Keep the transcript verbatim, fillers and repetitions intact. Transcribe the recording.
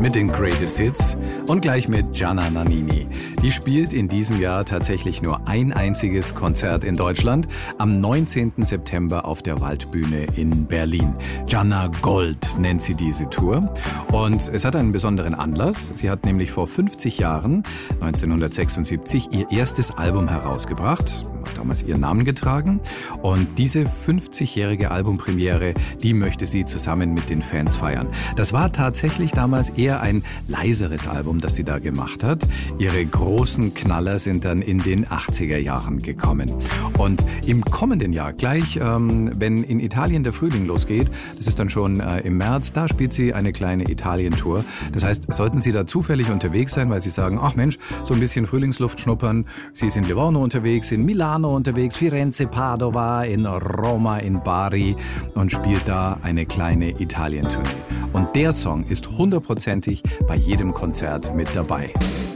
mit den Greatest Hits und gleich mit Gianna Nannini. Die spielt in diesem Jahr tatsächlich nur ein einziges Konzert in Deutschland am neunzehnten September auf der Waldbühne in Berlin. Gianna Gold nennt sie diese Tour und es hat einen besonderen Anlass. Sie hat nämlich vor fünfzig Jahren, neunzehnhundertsechsundsiebzig, ihr erstes Album herausgebracht, hat damals ihren Namen getragen und diese fünfzigjährige Albumpremiere, die möchte sie zusammen mit den Fans feiern. Das war tatsächlich damals eher ein leiseres Album, das sie da gemacht hat. Ihre großen Knaller sind dann in den achtziger Jahren gekommen. Und im kommenden Jahr, gleich ähm, wenn in Italien der Frühling losgeht, das ist dann schon äh, im März, da spielt sie eine kleine Italien-Tour. Das heißt, sollten Sie da zufällig unterwegs sein, weil Sie sagen, ach Mensch, so ein bisschen Frühlingsluft schnuppern, Sie sind in Livorno unterwegs, in Milano unterwegs, Firenze, Padova, in Roma, in Bari und spielt da eine kleine Italien-Tournee. Und der Song ist hundertprozentig bei jedem Konzert mit dabei.